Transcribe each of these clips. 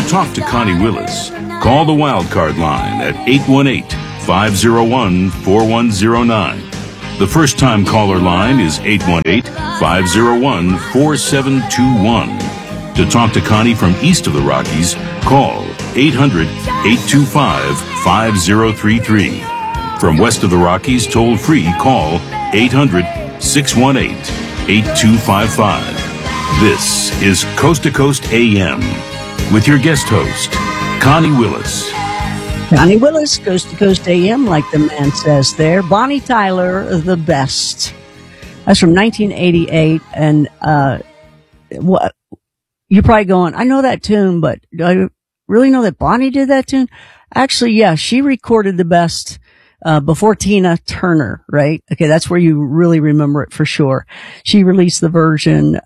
talk to Connie Willis, call the Wildcard line at 818-501-4109. The first-time caller line is 818-501-4721. To talk to Connie from east of the Rockies, call 800-825-5033. From west of the Rockies, toll-free, call 800-618-8255. This is Coast to Coast AM with your guest host, Connie Willis. Connie Willis, Coast to Coast AM, like the man says there. Bonnie Tyler, the best. That's from 1988, and what you're probably going, I know that tune, but do I really know that Bonnie did that tune? Actually, yeah, she recorded the best before Tina Turner, right? Okay, that's where you really remember it for sure. She released the version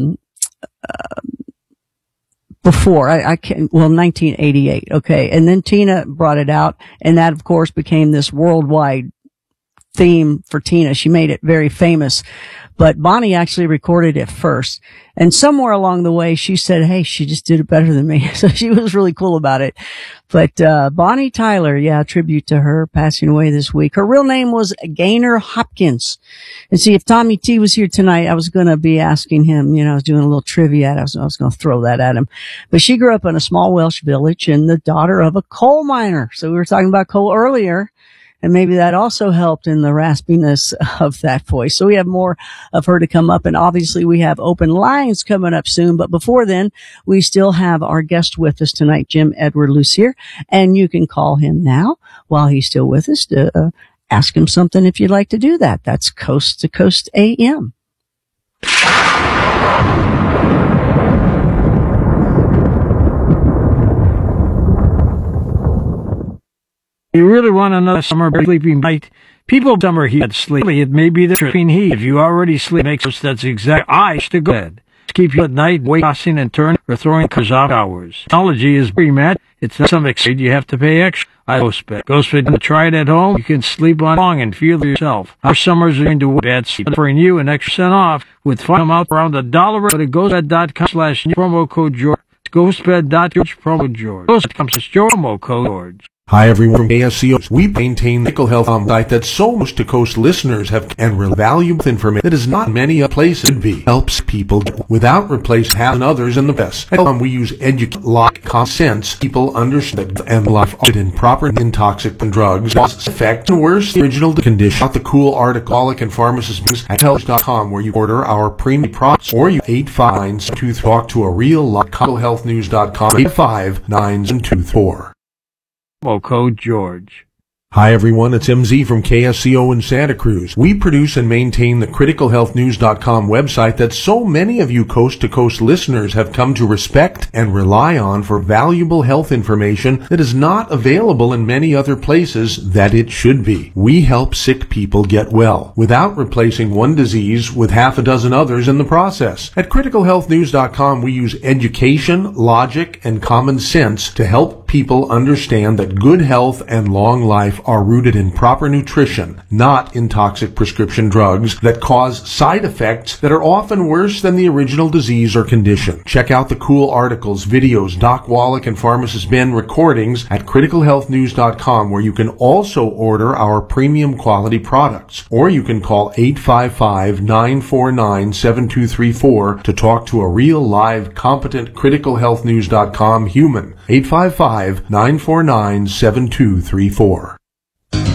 before, 1988, okay. And then Tina brought it out, and that, of course, became this worldwide theme for Tina. She made it very famous. But Bonnie actually recorded it first. And somewhere along the way, she said, hey, she just did it better than me. So she was really cool about it. But Bonnie Tyler, yeah, tribute to her, passing away this week. Her real name was Gaynor Hopkins. And see, if Tommy T was here tonight, I was going to be asking him, I was doing a little trivia. I was going to throw that at him. But she grew up in a small Welsh village and the daughter of a coal miner. So we were talking about coal earlier. And maybe that also helped in the raspiness of that voice. So we have more of her to come up. And obviously we have open lines coming up soon. But before then, we still have our guest with us tonight, Jim Edward Lucier. And you can call him now while he's still with us to ask him something if you'd like to do that. That's Coast to Coast AM. You really want another summer sleeping night? People summer heat sleep. It may be the tripping heat. If you already sleep, makes sense. That's exact. I to go bed. Keep you at night, wait, tossing and turning, or throwing cars off hours. Technology is pretty mad. It's not some extra. You have to pay extra. I GhostBed. GhostBed, try it at home. You can sleep on long and feel it yourself. Our summers are into bad sleep, offering you an extra cent off with fun out around $1. Go to ghostbed.com/promo code George. Ghostbed.com promo George. Promo code George. Hi everyone from KSCO. We maintain the Critical Health site that so most to coast listeners have and valuable information that is not many a place it be. Helps people without replacing having others in the best. We use educate, lock, common sense. People understand and life in proper intoxicant drugs, effect, and worse, the original condition. Out the cool article and pharmacist business at health.com where you order our premium products or you 859 to talk to a real healthnews.com 85924. Code George. Hi everyone, it's MZ from KSCO in Santa Cruz. We produce and maintain the criticalhealthnews.com website that so many of you coast-to-coast listeners have come to respect and rely on for valuable health information that is not available in many other places that it should be. We help sick people get well without replacing one disease with half a dozen others in the process. At criticalhealthnews.com, we use education, logic, and common sense to help people understand that good health and long life are rooted in proper nutrition, not in toxic prescription drugs that cause side effects that are often worse than the original disease or condition. Check out the cool articles, videos, Doc Wallach and Pharmacist Ben recordings at criticalhealthnews.com where you can also order our premium quality products. Or you can call 855-949-7234 to talk to a real live competent criticalhealthnews.com human. 855-949-7234.